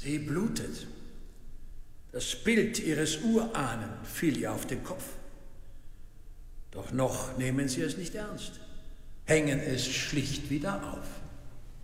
Sie blutet. Das Bild ihres Urahnen fiel ihr auf den Kopf. Doch noch nehmen sie es nicht ernst, hängen es schlicht wieder auf.